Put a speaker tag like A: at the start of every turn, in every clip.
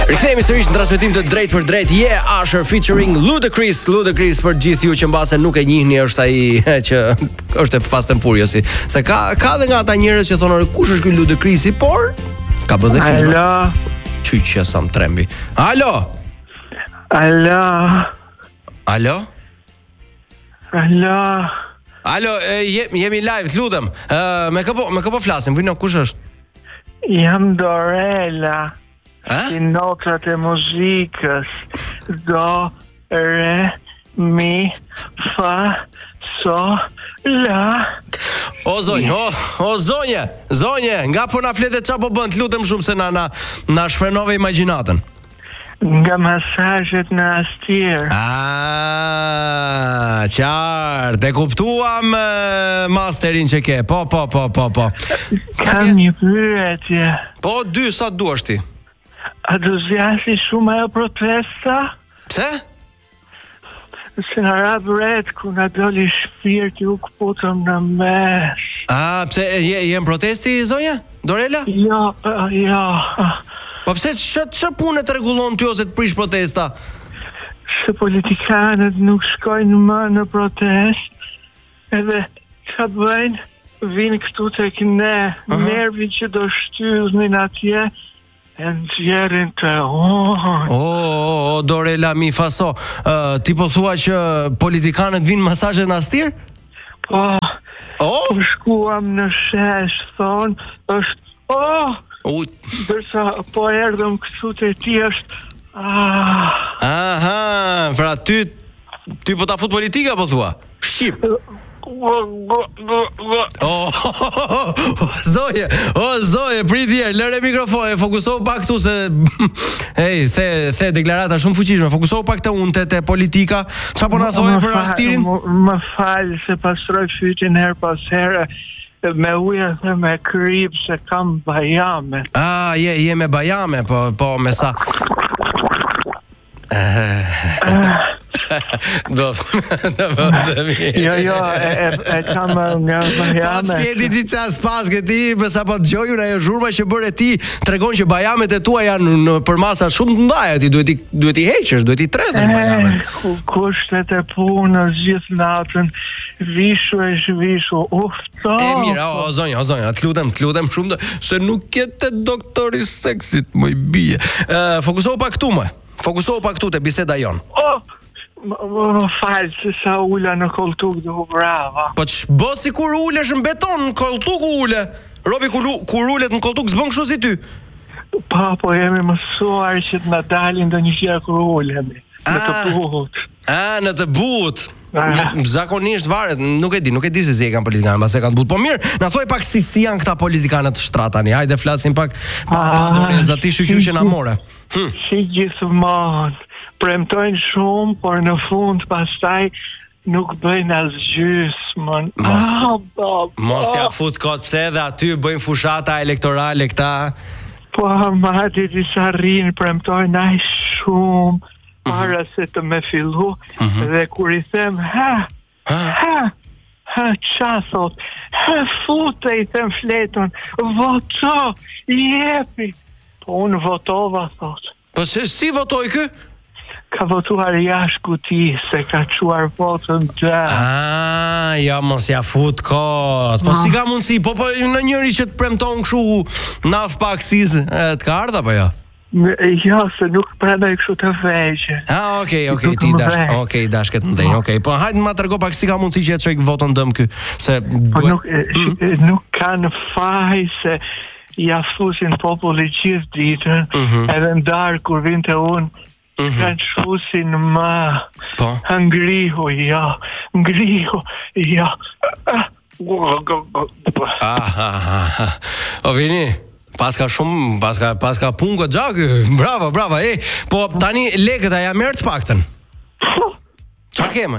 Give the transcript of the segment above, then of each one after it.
A: Rikthehemi sërish në transmetim të drejt për drejt. Usher featuring Ludacris. Ludacris për gjithë ju që mbase nuk e njihni është ai që është e Fast and Furious. Se ka edhe nga ata njerëz që thonë kush është ky Ludacrisi, por ka bërë dhe film.
B: Alo.
A: Çuçi Sam Trembi. Alo.
B: Alo.
A: Alo.
B: Alo.
A: Alo, jemi live, të lutem. Me kë po flasim? Vino, kush është?
B: Jam Dorela. Si notrat e muzikës. Do, re, mi, fa, so, la.
A: O zonje, nga po na fletet çfarë po bën, të lutem shumë se na shfrenove imagjinatën.
B: Nga masazhet në Astir.
A: Qartë, e kuptuam masterin që ke. Po.
B: Kam një pyetje.
A: Po, dy, sa duash ti?
B: A do zjasi shumë ajo protesta?
A: Pse?
B: Se në rabë ret, ku nga doli shpirti u këputëm në mes.
A: Pse, jem protesti, zonja? Dorela?
B: Jo.
A: Po pse, që punë të rregullon ty ose të prish protesta?
B: Se politikanët nuk shkojnë më në protest, edhe që bëjnë, vinë këtu tek ne, nervi që do shtyllnin atje, e nxjerrin të
A: Dorela mi faso. Ti po thua që politikanët vinë masazhe në Astir?
B: Po. Po shkuam në shesh, thonë, është dërsa po erdhëm këtu te ti është
A: pra ty po ta fut politika po thua? Shqip. Zoje, pritje, lëre mikrofonin, fokusohu pak këtu se se the deklarata shumë fuqishme, fokusohu pak te politika. Çfarë po na thonë për Astirin?
B: Më fal se pastroj fytyn her pas here. Me ujë dhe me kryp se kam bajame.
A: Je me bajame, po me sa. Jo, e kam nga bajame. Pas kjeti ti qas pas këti, përsa po të gjojun ajo zhurma që bërë ti, tregon që bajamet e tua janë në përmasa shumë të ndaja, ti duhet i heqesh, duhet i tredhësh bajamet.
B: Kushtet e punës gjithë natën, vishu, ufto.
A: Mira, zonja, të lutem shumë, se nuk jetë doktori seksit, më i bije. Fokusohu pak këtu, Fokusohu pak këtu te biseda jon.
B: Më falë se sa ula në koltuk dhe u brava.
A: Po që bë si kur ulesh në beton, në koltuk u ule. Robi kur ulet në koltuk zbën kështu si ty.
B: Po jemi mësuar që të na dalin do një fjera kur ulemi. Në të but.
A: Në të but. Zakonisht varet, nuk e di se si e kanë politikanët, mbas e kanë but. Po mirë, na thoj pak si janë këta politikanët shtrat tani. Hajde flasim pak pa doreza ti shoqyr që na more.
B: Si gjithmonë, premtojnë shumë, por në fund pastaj nuk bëjnë asgjysmën.
A: Mos ja fut kot, pse dhe aty bëjnë fushata elektorale këta.
B: Po amati disa rinë premtojnë aq shumë para se të me fillu, dhe kur i them qa thot, fute i them fleton, voto, jepi. Po unë votova, thot.
A: Po si votoj kë?
B: Ka votuar jashtë kutisë, se ka quar votën dhe.
A: Ja mos ja fut kot. Po si ka mundësi, po në njëri që të premton kështu naf pa aksiz, të ka ardha po jo?
B: Jo, se nuk pranoj kështu të veqe.
A: Okej, ti dash. Okej, dash këtë ndej. Okej, po hajde ma tërgo pak si ka mundësi që e çoj votën dëm kë, se
B: po nuk kanë faj se ja fusin populli gjithë ditën, edhe ndarë kur vinte unë, kanë shfusin më.
A: Po?
B: Ngrihu, ja.
A: O vini? Paska punë këtë gjakë, bravo, po tani lekët a ja merë të paktën? Qa keme?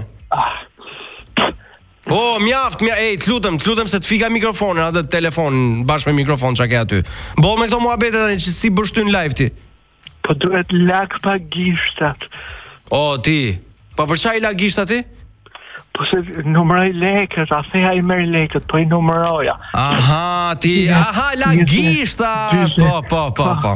A: Mjaft, të lutem se të fika mikrofonin, atë telefonin, bashkë me mikrofon që ke aty. Bo me këto muhabete tani që si bështyn live ti?
B: Po duhet lak pa gishtat.
A: Ti, po për qa i lak gishtat ti?
B: Po se numëroj lekët, a theja i merë lekët, po i numëroja.
A: La gishta! Po.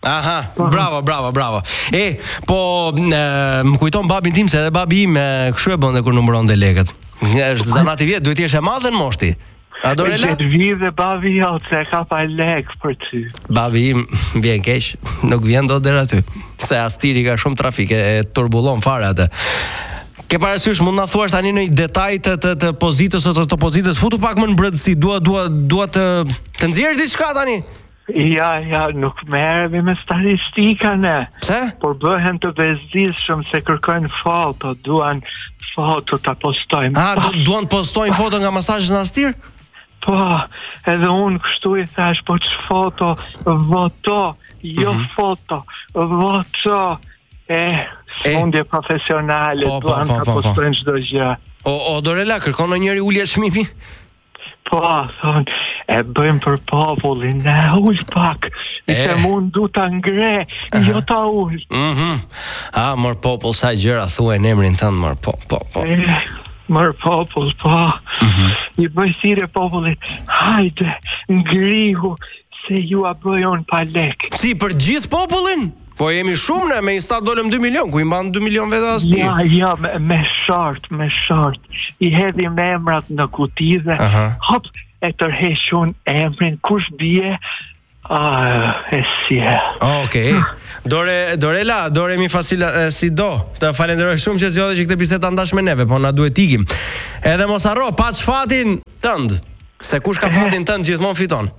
A: Aha, bravo. Po më kujton babin tim se edhe babi im kështu e bënte kur numëronte lekët. Është zanat i vjet, duhet të jesh e madhe në moshë ti. A Dorela?
B: E vide babi jot se ka pa lek për ty.
A: Babi im vjen keq, nuk vjen dot deri aty. Se astiri ka shumë trafik, e turbullon fare atë. Ke parasysh mund na thuash tani në një detaj të pozitës ose të opozitës, futu pak më në brendësi, dua të nxjerrësh diçka tani.
B: Ja, nuk merremi me statistika ne.
A: Pse?
B: Por bëhen të bezdisshëm se kërkojnë foto, duan foto ta postojmë.
A: Duan të postojnë foto nga masazhi në Astir?
B: Po, edhe unë kështu i thash, po që foto, voto, jo foto, voto. Fundje profesionale, duan ta postojnë çdo gjë.
A: O Dorela, kërkon në njëri ulje çmimi?
B: Po, thonë, e bëjmë për popullin, ne ull pak, i se mund du ta ngre, jo ta ull.
A: Mër popull, sa gjëra thua në emrin tënd, mër po.
B: Mër popull, po. I bëj thire popullit, hajde, ngrihu, se ju a bëjon pa lek.
A: Si, për gjithë popullin? Po jemi shumë ne, me i sta dolem 2 milion, ku i mban 2 milion vete Astir.
B: Ja, me short. I hedhim emrat në kuti dhe hop, e tërhequn emrin, kush bie, e sje.
A: Okej. Dorela, mi fasila si do. Të falenderoj shumë që zgjodhe që këtë bisedë ta ndash me neve, po na duhet ikim. Edhe mos harro, paç fatin tënd, se kush ka fatin tënd gjithmonë fiton.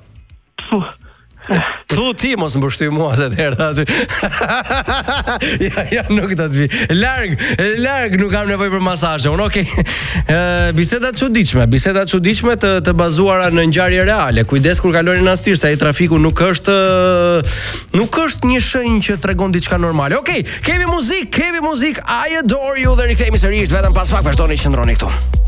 A: Thu ti mos më bështy mua se të herë aty. Ja, nuk do të vi. Larg nuk kam nevojë për masazhe. Okej. Biseda çuditshme të bazuara në ngjarje reale. Kujdes kur kaloni në Astir, se ai trafiku nuk është një shenjë që tregon diçka normale. Okej, kemi muzik. I adore you dhe rikthehemi sërish vetëm pas pak, vazhdoni që ndroni këtu.